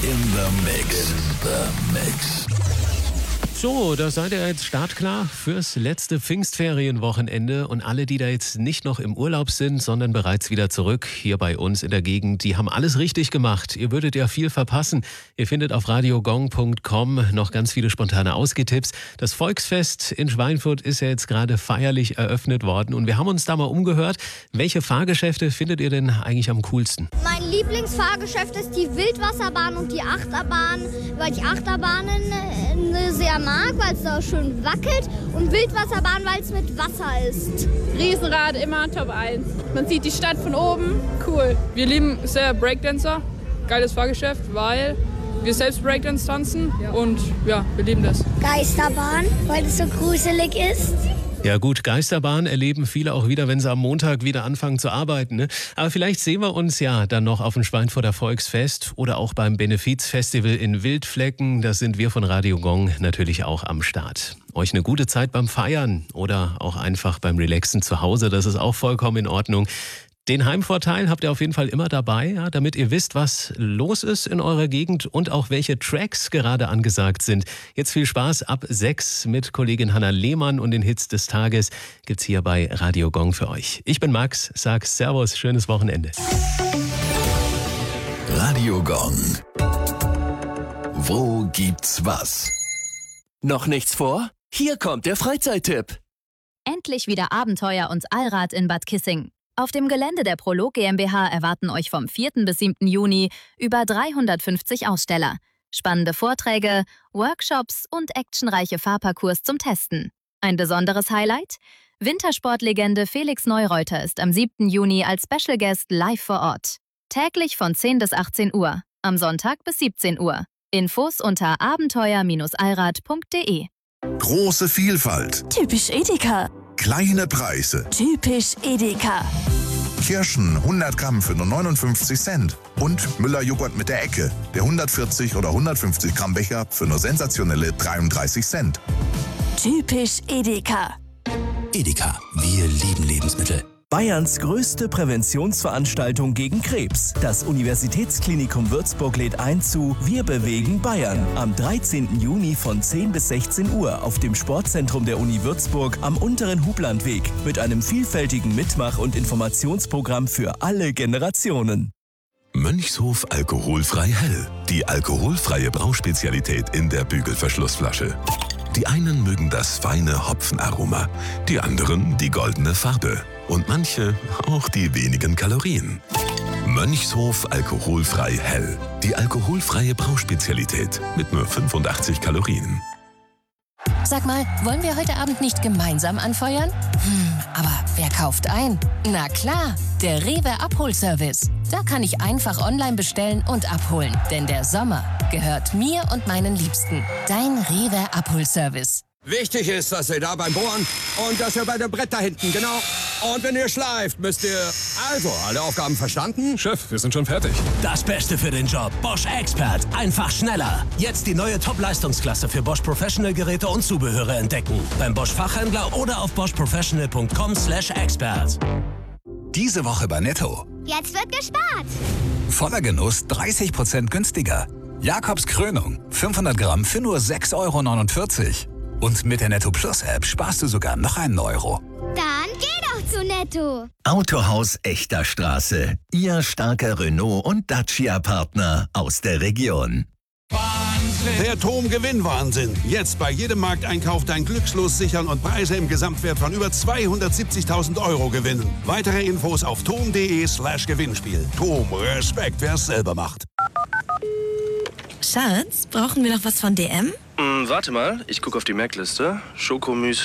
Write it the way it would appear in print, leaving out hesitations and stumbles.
in the Mix. So, da seid ihr jetzt startklar fürs letzte Pfingstferienwochenende. Und alle, die da jetzt nicht noch im Urlaub sind, sondern bereits wieder zurück hier bei uns in der Gegend, die haben alles richtig gemacht. Ihr würdet ja viel verpassen. Ihr findet auf radiogong.com noch ganz viele spontane Ausgehtipps. Das Volksfest in Schweinfurt ist ja jetzt gerade feierlich eröffnet worden. Und wir haben uns da mal umgehört. Welche Fahrgeschäfte findet ihr denn eigentlich am coolsten? Mein Lieblingsfahrgeschäft ist die Wildwasserbahn und die Achterbahn, weil ich Achterbahnen sehr mag, weil es da schön wackelt, und Wildwasserbahn, weil es mit Wasser ist. Riesenrad immer Top 1. Man sieht die Stadt von oben, cool. Wir lieben sehr Breakdancer, geiles Fahrgeschäft, weil wir selbst Breakdance tanzen und ja, wir lieben das. Geisterbahn, weil es so gruselig ist. Ja gut, Geisterbahn erleben viele auch wieder, wenn sie am Montag wieder anfangen zu arbeiten. Ne? Aber vielleicht sehen wir uns ja dann noch auf dem Schweinfurter Volksfest oder auch beim Benefizfestival in Wildflecken. Da sind wir von Radio Gong natürlich auch am Start. Euch eine gute Zeit beim Feiern oder auch einfach beim Relaxen zu Hause. Das ist auch vollkommen in Ordnung. Den Heimvorteil habt ihr auf jeden Fall immer dabei, ja, damit ihr wisst, was los ist in eurer Gegend und auch welche Tracks gerade angesagt sind. Jetzt viel Spaß ab 6 mit Kollegin Hanna Lehmann und den Hits des Tages gibt's hier bei Radio Gong für euch. Ich bin Max, sag Servus, schönes Wochenende. Radio Gong. Wo gibt's was? Noch nichts vor? Hier kommt der Freizeittipp. Endlich wieder Abenteuer und Allrad in Bad Kissing. Auf dem Gelände der Prolog GmbH erwarten euch vom 4. bis 7. Juni über 350 Aussteller. Spannende Vorträge, Workshops und actionreiche Fahrparcours zum Testen. Ein besonderes Highlight? Wintersportlegende Felix Neureuter ist am 7. Juni als Special Guest live vor Ort. Täglich von 10 bis 18 Uhr, am Sonntag bis 17 Uhr. Infos unter abenteuer-allrad.de. Große Vielfalt. Typisch Edeka. Kleine Preise. Typisch Edeka. Kirschen 100 Gramm für nur 59 Cent. Und Müller-Joghurt mit der Ecke. Der 140 oder 150 Gramm Becher für nur sensationelle 33 Cent. Typisch Edeka. Edeka, wir lieben Lebensmittel. Bayerns größte Präventionsveranstaltung gegen Krebs. Das Universitätsklinikum Würzburg lädt ein zu Wir bewegen Bayern. Am 13. Juni von 10 bis 16 Uhr auf dem Sportzentrum der Uni Würzburg am unteren Hublandweg mit einem vielfältigen Mitmach- und Informationsprogramm für alle Generationen. Mönchshof alkoholfrei hell. Die alkoholfreie Brauspezialität in der Bügelverschlussflasche. Die einen mögen das feine Hopfenaroma, die anderen die goldene Farbe und manche auch die wenigen Kalorien. Mönchshof alkoholfrei hell. Die alkoholfreie Brauspezialität mit nur 85 Kalorien. Sag mal, wollen wir heute Abend nicht gemeinsam anfeuern? Aber wer kauft ein? Na klar, der Rewe Abholservice. Da kann ich einfach online bestellen und abholen. Denn der Sommer gehört mir und meinen Liebsten. Dein Rewe Abholservice. Wichtig ist, dass ihr da beim Bohren und dass ihr bei dem Brett da hinten, genau. Und wenn ihr schleift, müsst ihr... Also, alle Aufgaben verstanden? Chef, wir sind schon fertig. Das Beste für den Job. Bosch Expert. Einfach schneller. Jetzt die neue Top-Leistungsklasse für Bosch Professional-Geräte und Zubehöre entdecken. Beim Bosch Fachhändler oder auf boschprofessional.com/expert. Diese Woche bei Netto. Jetzt wird gespart. Voller Genuss 30% günstiger. Jakobs Krönung. 500 Gramm für nur 6,49 €. Und mit der Netto Plus App sparst du sogar noch einen Euro. Dann geh doch zu Netto. Autohaus Echter Straße. Ihr starker Renault- und Dacia-Partner aus der Region. Der TOM-Gewinn-Wahnsinn. Jetzt bei jedem Markteinkauf dein Glückslos sichern und Preise im Gesamtwert von über 270.000 € gewinnen. Weitere Infos auf tom.de/Gewinnspiel. TOM, Respekt, wer es selber macht. Schatz, brauchen wir noch was von DM? Warte mal, ich gucke auf die Merkliste. Schokomüsli.